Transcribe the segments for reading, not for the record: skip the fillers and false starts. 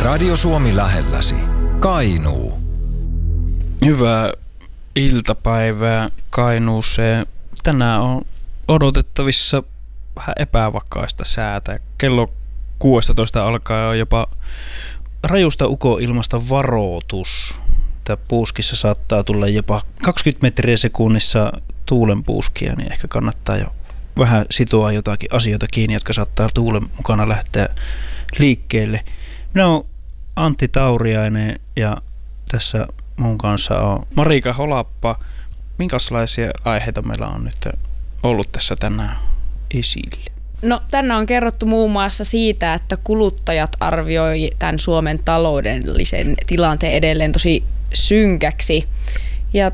Radio Suomi lähelläsi. Kainuu. Hyvää iltapäivää Kainuuseen. Tänään on odotettavissa vähän epävakaista säätä. Kello 16 alkaa on jopa rajusta ukonilmasta varoitus. Puuskissa saattaa tulla jopa 20 metriä sekunnissa tuulenpuuskia, niin ehkä kannattaa jo vähän sitoa jotakin asioita kiinni, jotka saattaa tuulen mukana lähteä liikkeelle. Minä olen Antti Tauriainen ja tässä mun kanssa on Marika Holappa. Minkälaisia aiheita meillä on nyt ollut tässä tänään esille? No, tänään on kerrottu muun muassa siitä, että kuluttajat arvioi tämän Suomen taloudellisen tilanteen edelleen tosi synkäksi. Ja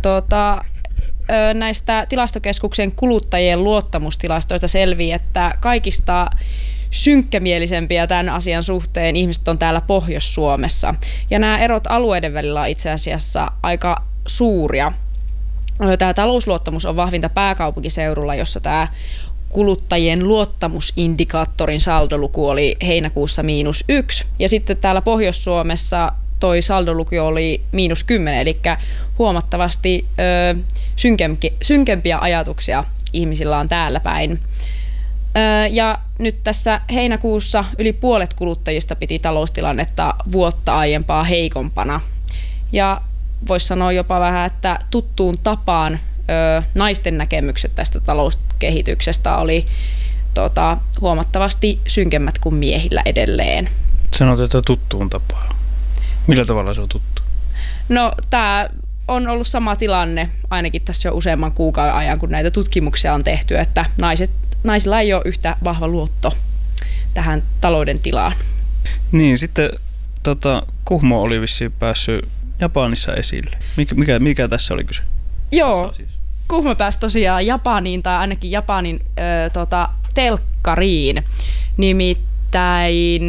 näistä tilastokeskuksen kuluttajien luottamustilastoista selvii, että kaikista synkkämielisempiä tämän asian suhteen ihmiset on täällä Pohjois-Suomessa. Ja nämä erot alueiden välillä on itse asiassa aika suuria. Tämä talousluottamus on vahvinta pääkaupunkiseudulla, jossa tämä kuluttajien luottamusindikaattorin saldoluku oli heinäkuussa -1. Ja sitten täällä Pohjois-Suomessa toi saldoluku oli -10, eli huomattavasti synkempiä ajatuksia ihmisillä on täällä päin. Ja nyt tässä heinäkuussa yli puolet kuluttajista piti taloustilannetta vuotta aiempaa heikompana. Ja voisi sanoa jopa vähän, että tuttuun tapaan naisten näkemykset tästä talouskehityksestä oli huomattavasti synkemmät kuin miehillä edelleen. Sanot, että tuttuun tapaan. Millä tavalla se on tuttu? No, tämä on ollut sama tilanne ainakin tässä jo useamman kuukauden ajan, kun näitä tutkimuksia on tehty, että naisilla ei ole yhtä vahva luotto tähän talouden tilaan. Niin, sitten Kuhmo oli vissiin päässyt Japanissa esille. Mikä tässä oli kyse? Joo, Kuhmo pääsi tosiaan Japaniin, tai ainakin Japanin telkkariin. Nimittäin